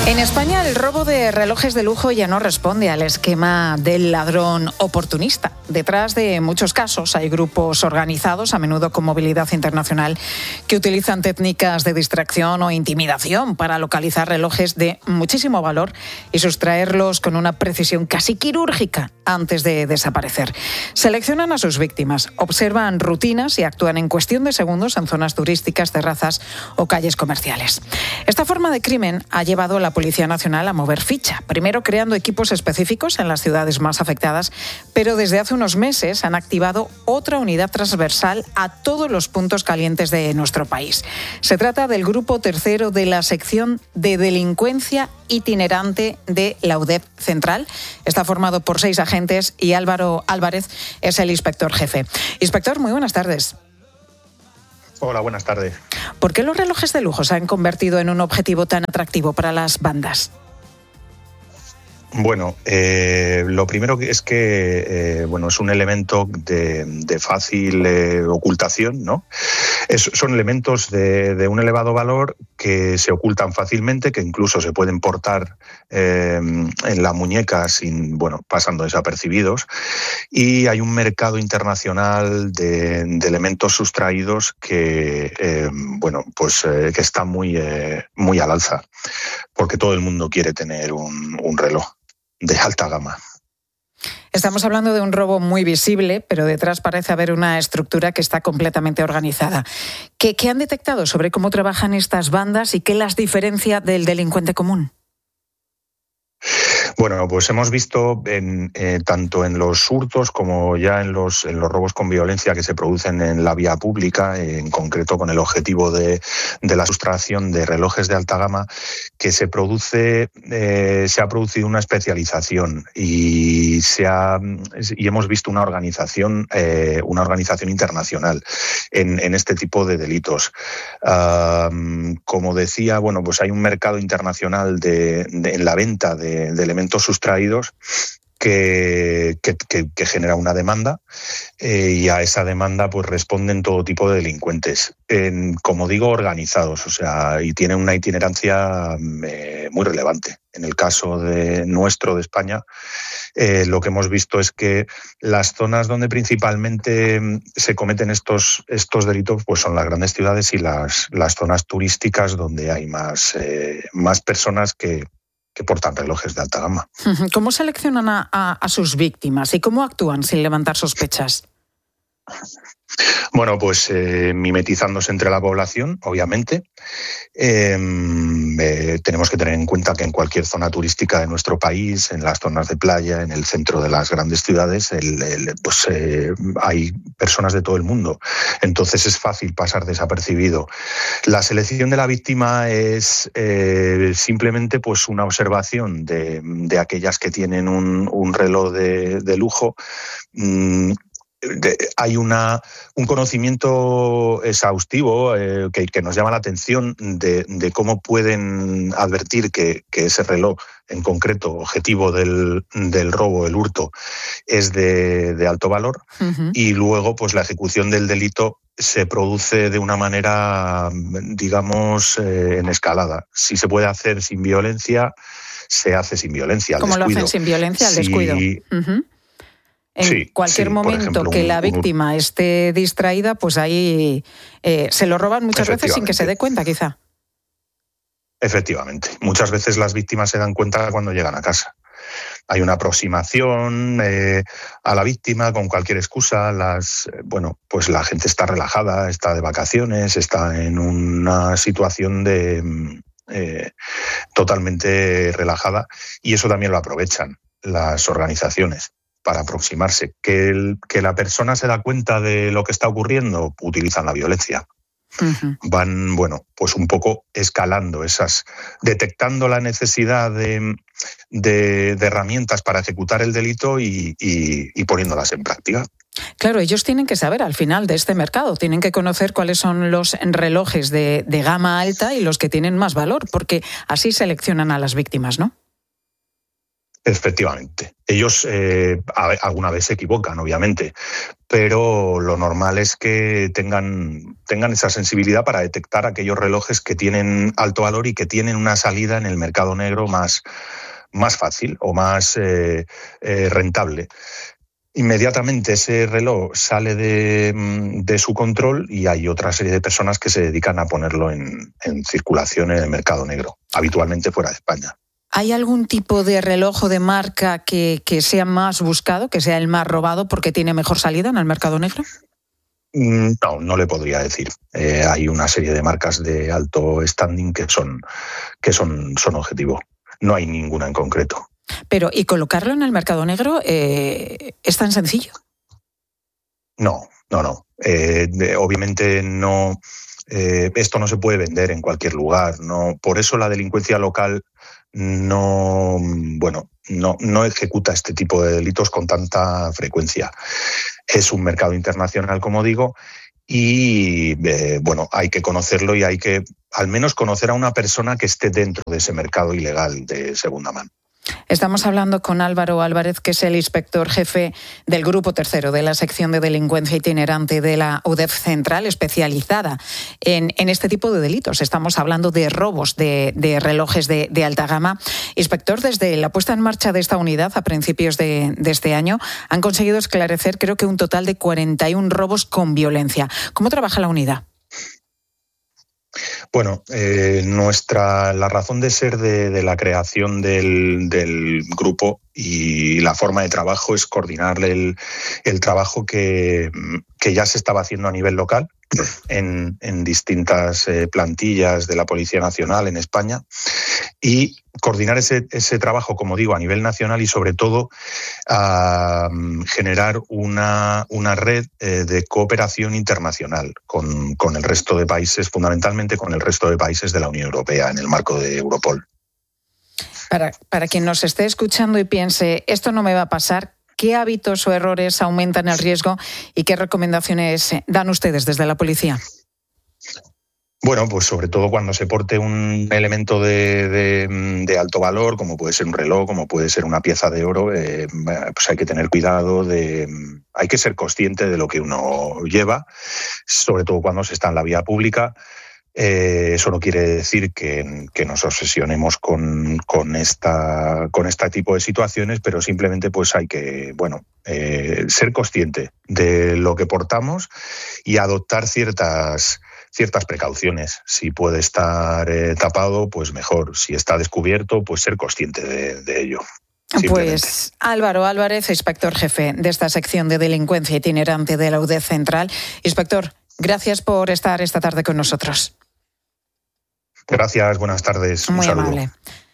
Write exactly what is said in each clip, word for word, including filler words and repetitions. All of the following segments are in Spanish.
En España el robo de relojes de lujo ya no responde al esquema del ladrón oportunista. Detrás de muchos casos hay grupos organizados, a menudo con movilidad internacional, que utilizan técnicas de distracción o intimidación para localizar relojes de muchísimo valor y sustraerlos con una precisión casi quirúrgica antes de desaparecer. Seleccionan a sus víctimas, observan rutinas y actúan en cuestión de segundos en zonas turísticas, terrazas o calles comerciales. Esta forma de crimen ha llevado a la Policía Nacional a mover ficha, primero creando equipos específicos en las ciudades más afectadas, pero desde hace unos meses han activado otra unidad transversal a todos los puntos calientes de nuestro país. Se trata del grupo tercero de la sección de delincuencia itinerante de la U D E P Central. Está formado por seis agentes y Álvaro Álvarez es el inspector jefe. Inspector, muy buenas tardes. Hola, buenas tardes. ¿Por qué los relojes de lujo se han convertido en un objetivo tan atractivo para las bandas? Bueno, eh, lo primero es que eh, bueno, es un elemento de, de fácil eh, ocultación, ¿no? Es, son elementos de, de un elevado valor que se ocultan fácilmente, que incluso se pueden portar eh, en la muñeca sin, bueno, pasando desapercibidos. Y hay un mercado internacional de, de elementos sustraídos que, eh, bueno, pues eh, que está muy, eh, muy al alza, porque todo el mundo quiere tener un, un reloj de alta gama. Estamos hablando de un robo muy visible, pero detrás parece haber una estructura que está completamente organizada. ¿Qué, qué han detectado sobre cómo trabajan estas bandas y qué las diferencia del delincuente común? Bueno, pues hemos visto en, eh, tanto en los hurtos como ya en los, en los robos con violencia que se producen en la vía pública, en concreto con el objetivo de, de la sustracción de relojes de alta gama, que se produce, eh, se ha producido una especialización y se ha, y hemos visto una organización, eh, una organización internacional en, en este tipo de delitos. Uh, como decía, bueno, pues hay un mercado internacional de, de, en la venta de, de elementos sustraídos que, que, que, que genera una demanda eh, y a esa demanda pues responden todo tipo de delincuentes, en, como digo, organizados, o sea, y tienen una itinerancia eh, muy relevante. En el caso de nuestro, de España, eh, lo que hemos visto es que las zonas donde principalmente se cometen estos, estos delitos pues son las grandes ciudades y las, las zonas turísticas donde hay más, eh, más personas que que portan relojes de alta gama. ¿Cómo seleccionan a, a, a sus víctimas y cómo actúan sin levantar sospechas? Bueno, pues eh, mimetizándose entre la población, obviamente. Eh, eh, tenemos que tener en cuenta que en cualquier zona turística de nuestro país, en las zonas de playa, en el centro de las grandes ciudades, el, el, pues eh, hay personas de todo el mundo. Entonces es fácil pasar desapercibido. La selección de la víctima es eh, simplemente pues una observación de, de aquellas que tienen un, un reloj de, de lujo. Mmm, De, hay una, un conocimiento exhaustivo eh, que, que nos llama la atención de, de cómo pueden advertir que, que ese reloj, en concreto, objetivo del, del robo, el hurto, es de, de alto valor. Uh-huh. Y luego, pues la ejecución del delito se produce de una manera, digamos, eh, en escalada. Si se puede hacer sin violencia, se hace sin violencia. ¿Cómo lo hacen sin violencia? Al descuido. Si, uh-huh. En sí, cualquier sí, momento ejemplo, que un, la víctima un... esté distraída, pues ahí eh, se lo roban muchas veces sin que se dé cuenta, quizá. Efectivamente. Muchas veces las víctimas se dan cuenta cuando llegan a casa. Hay una aproximación eh, a la víctima con cualquier excusa. Las, bueno, pues la gente está relajada, está de vacaciones, está en una situación de eh, totalmente relajada y eso también lo aprovechan las organizaciones para aproximarse. Que, el, que la persona se da cuenta de lo que está ocurriendo, utilizan la violencia. Uh-huh. Van, bueno, pues un poco escalando esas, detectando la necesidad de, de, de herramientas para ejecutar el delito y, y, y poniéndolas en práctica. Claro, ellos tienen que saber al final de este mercado, tienen que conocer cuáles son los relojes de, de gama alta y los que tienen más valor, porque así seleccionan a las víctimas, ¿no? Efectivamente. Ellos eh, alguna vez se equivocan, obviamente, pero lo normal es que tengan, tengan esa sensibilidad para detectar aquellos relojes que tienen alto valor y que tienen una salida en el mercado negro más, más fácil o más eh, eh, rentable. Inmediatamente ese reloj sale de, de su control y hay otra serie de personas que se dedican a ponerlo en, en circulación en el mercado negro, habitualmente fuera de España. ¿Hay algún tipo de reloj o de marca que, que sea más buscado, que sea el más robado porque tiene mejor salida en el mercado negro? No, no le podría decir. Eh, hay una serie de marcas de alto standing que son, que son, son objetivo. No hay ninguna en concreto. Pero, ¿y colocarlo en el mercado negro eh, es tan sencillo? No, no, no. Eh, de, obviamente no. Eh, esto no se puede vender en cualquier lugar. No, por eso la delincuencia local no, bueno, no, no ejecuta este tipo de delitos con tanta frecuencia. Es un mercado internacional, como digo, y eh, bueno, hay que conocerlo y hay que al menos conocer a una persona que esté dentro de ese mercado ilegal de segunda mano. Estamos hablando con Álvaro Álvarez, que es el inspector jefe del Grupo Tercero de la sección de delincuencia itinerante de la U D E F Central, especializada en, en este tipo de delitos. Estamos hablando de robos de, de relojes de, de alta gama. Inspector, desde la puesta en marcha de esta unidad a principios de, de este año, han conseguido esclarecer, creo que un total de cuarenta y un robos con violencia. ¿Cómo trabaja la unidad? Bueno, eh, nuestra la razón de ser de, de la creación del, del grupo y la forma de trabajo es coordinar el, el trabajo que, que ya se estaba haciendo a nivel local en, en distintas eh, plantillas de la Policía Nacional en España y coordinar ese, ese trabajo, como digo, a nivel nacional y sobre todo a generar una, una red eh, de cooperación internacional con, con el resto de países, fundamentalmente con el resto de países de la Unión Europea en el marco de Europol. Para, para quien nos esté escuchando y piense, esto no me va a pasar, ¿qué hábitos o errores aumentan el riesgo y qué recomendaciones dan ustedes desde la policía? Bueno, pues sobre todo cuando se porte un elemento de, de, de alto valor, como puede ser un reloj, como puede ser una pieza de oro, eh, pues hay que tener cuidado, de, hay que ser consciente de lo que uno lleva, sobre todo cuando se está en la vía pública. Eh, eso no quiere decir que, que nos obsesionemos con, con, esta, con este tipo de situaciones, pero simplemente pues hay que, bueno, eh, ser consciente de lo que portamos y adoptar ciertas ciertas precauciones. Si puede estar eh, tapado, pues mejor. Si está descubierto, pues ser consciente de, de ello. Pues Álvaro Álvarez, inspector jefe de esta sección de delincuencia itinerante de la U D E F Central. Inspector, gracias por estar esta tarde con nosotros. Gracias, buenas tardes. Muy Un saludo. amable.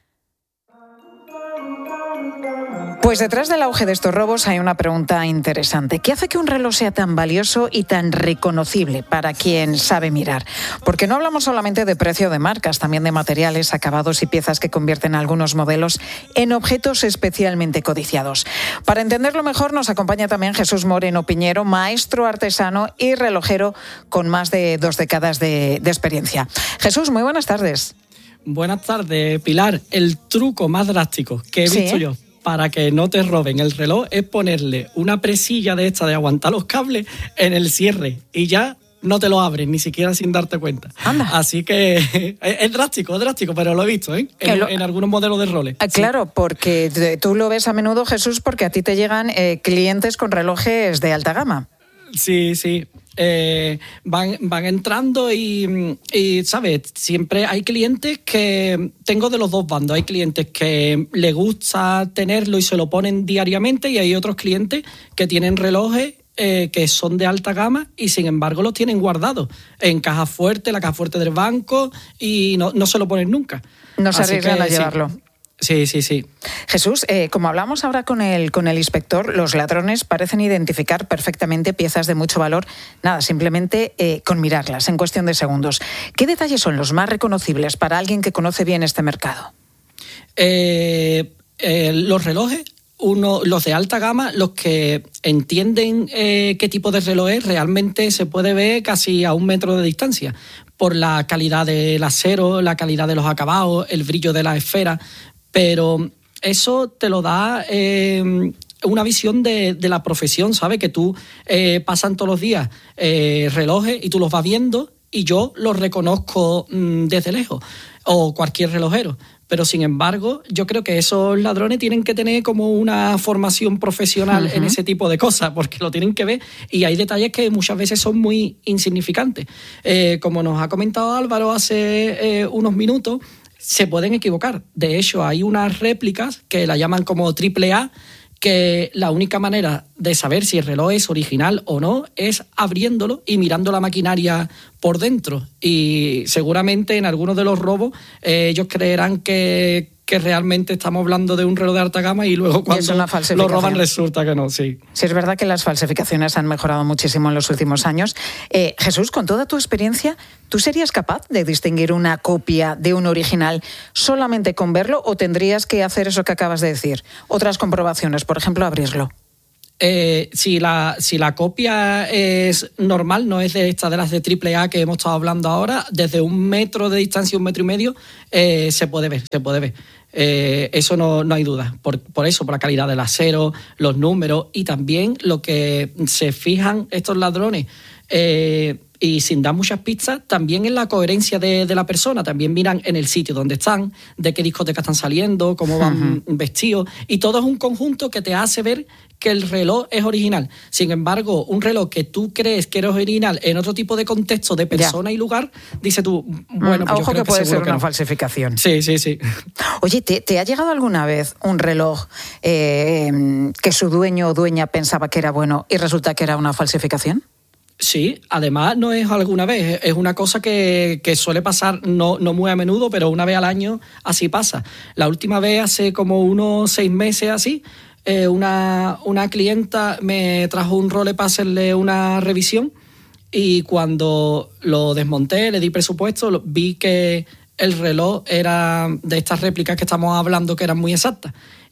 Pues detrás del auge de estos robos hay una pregunta interesante. ¿Qué hace que un reloj sea tan valioso y tan reconocible para quien sabe mirar? Porque no hablamos solamente de precio de marcas, también de materiales, acabados y piezas que convierten a algunos modelos en objetos especialmente codiciados. Para entenderlo mejor nos acompaña también Jesús Moreno Piñero, maestro artesano y relojero con más de dos décadas de, de experiencia. Jesús, muy buenas tardes. Buenas tardes, Pilar. El truco más drástico que he visto ¿Sí? yo para que no te roben el reloj es ponerle una presilla de esta de aguantar los cables en el cierre y ya no te lo abren, ni siquiera sin darte cuenta. Anda. Así que es drástico, es drástico, pero lo he visto, ¿eh? En, lo... en algunos modelos de Rolex. Ah, claro, sí. Porque tú lo ves a menudo, Jesús, porque a ti te llegan eh, clientes con relojes de alta gama. Sí, sí. Eh, van, van entrando y, y, ¿sabes? Siempre hay clientes que... Tengo de los dos bandos. Hay clientes que les gusta tenerlo y se lo ponen diariamente y hay otros clientes que tienen relojes eh, que son de alta gama y sin embargo los tienen guardados en caja fuerte, la caja fuerte del banco y no, no se lo ponen nunca. No se arriesgan que, a llevarlo. Sí. Sí, sí, sí. Jesús, eh, como hablamos ahora con el, con el inspector, los ladrones parecen identificar perfectamente piezas de mucho valor, nada, simplemente eh, con mirarlas, en cuestión de segundos. ¿Qué detalles son los más reconocibles para alguien que conoce bien este mercado? Eh, eh, los relojes, uno, los de alta gama, los que entienden eh, qué tipo de reloj es, realmente se puede ver casi a un metro de distancia, por la calidad del acero, la calidad de los acabados, el brillo de la esfera. Pero eso te lo da eh, una visión de, de la profesión, ¿sabes? Que tú eh, pasan todos los días eh, relojes y tú los vas viendo y yo los reconozco mmm, desde lejos, o cualquier relojero. Pero, sin embargo, yo creo que esos ladrones tienen que tener como una formación profesional uh-huh. en ese tipo de cosas, porque lo tienen que ver y hay detalles que muchas veces son muy insignificantes. Eh, como nos ha comentado Álvaro hace eh, unos minutos, se pueden equivocar. De hecho, hay unas réplicas que la llaman como triple A, que la única manera de saber si el reloj es original o no es abriéndolo y mirando la maquinaria por dentro. Y seguramente en algunos de los robos eh, ellos creerán que, que realmente estamos hablando de un reloj de alta gama y luego cuando lo roban resulta que no, sí. Sí, es verdad que las falsificaciones han mejorado muchísimo en los últimos años. Eh, Jesús, con toda tu experiencia, ¿tú serías capaz de distinguir una copia de un original solamente con verlo o tendrías que hacer eso que acabas de decir? Otras comprobaciones, por ejemplo, abrirlo. Eh, si, la, si la copia es normal, no es de esta de las de triple A que hemos estado hablando ahora, desde un metro de distancia, un metro y medio, eh, se puede ver, se puede ver. Eh, eso no, no hay duda. Por, por eso, por la calidad del acero, los números y también lo que se fijan estos ladrones. Eh, y sin dar muchas pistas, también en la coherencia de, de la persona, también miran en el sitio donde están, de qué discoteca están saliendo, cómo van uh-huh. vestidos, y todo es un conjunto que te hace ver que el reloj es original. Sin embargo, un reloj que tú crees que eres original en otro tipo de contexto de persona ya. y lugar, dice tú, bueno, pues ojo yo creo que, que puede ser que una no. falsificación. Sí, sí, sí. Oye, ¿te, te ha llegado alguna vez un reloj eh, que su dueño o dueña pensaba que era bueno y resulta que era una falsificación? Sí, además no es alguna vez, es una cosa que, que suele pasar no, no muy a menudo, pero una vez al año así pasa. La última vez, hace como unos seis meses así, eh, una, una clienta me trajo un Rolex para hacerle una revisión y cuando lo desmonté, le di presupuesto, vi que el reloj era de estas réplicas que estamos hablando que eran muy exactas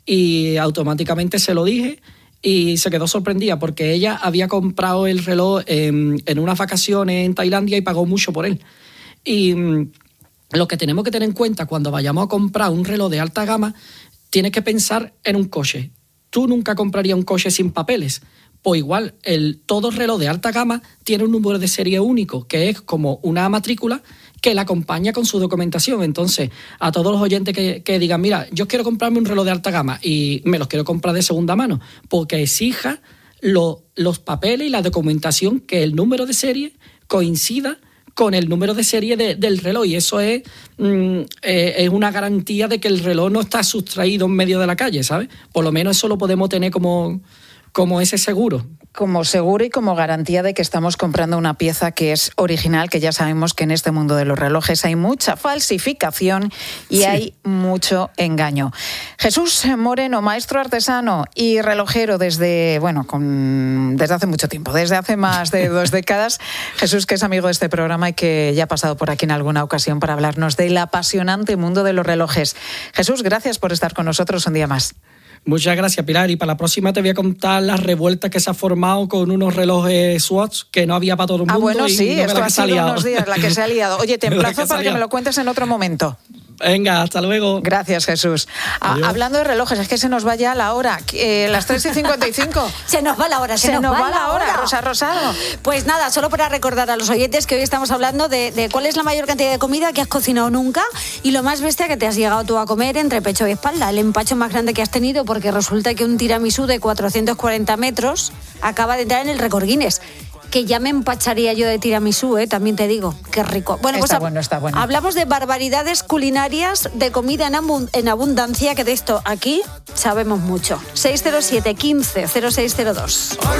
y automáticamente se lo dije. Y se quedó sorprendida porque ella había comprado el reloj en, en unas vacaciones en Tailandia y pagó mucho por él. Y mmm, lo que tenemos que tener en cuenta cuando vayamos a comprar un reloj de alta gama, tienes que pensar en un coche. Tú nunca comprarías un coche sin papeles. Pues igual, el, todo reloj de alta gama tiene un número de serie único, que es como una matrícula que la acompaña con su documentación. Entonces, a todos los oyentes que, que digan, mira, yo quiero comprarme un reloj de alta gama y me los quiero comprar de segunda mano, porque exija lo, los papeles y la documentación que el número de serie coincida con el número de serie de, del reloj, y eso es, mm, eh, es una garantía de que el reloj no está sustraído en medio de la calle, ¿sabes? Por lo menos eso lo podemos tener como, como ese seguro. Como seguro y como garantía de que estamos comprando una pieza que es original, que ya sabemos que en este mundo de los relojes hay mucha falsificación y sí. hay mucho engaño. Jesús Moreno, maestro artesano y relojero desde, bueno, con, desde hace mucho tiempo, desde hace más de dos décadas. Jesús, que es amigo de este programa y que ya ha pasado por aquí en alguna ocasión para hablarnos del apasionante mundo de los relojes. Jesús, gracias por estar con nosotros un día más. Muchas gracias, Pilar. Y para la próxima te voy a contar la revuelta que se ha formado con unos relojes Swatch que no había para todo el mundo. Ah, bueno, y sí, no esto ha sido unos días la que se ha liado. Oye, te emplazo que para que me lo cuentes en otro momento. Venga, hasta luego. Gracias, Jesús. A, hablando de relojes, es que se nos va ya la hora, eh, las tres y cincuenta y cinco. Se nos va la hora, se, se nos, nos va, va la hora, hora. Rosa Rosado. Pues nada, solo para recordar a los oyentes que hoy estamos hablando de, de cuál es la mayor cantidad de comida que has cocinado nunca y lo más bestia que te has llegado tú a comer entre pecho y espalda, el empacho más grande que has tenido, porque resulta que un tiramisú de cuatrocientos cuarenta metros acaba de entrar en el récord Guinness. Que ya me empacharía yo de tiramisú, ¿eh? También te digo, qué rico. Bueno, está pues bueno, está bueno. Hablamos de barbaridades culinarias, de comida en, abund- en abundancia, que de esto aquí sabemos mucho. seis cero siete, quince, cero seis cero dos.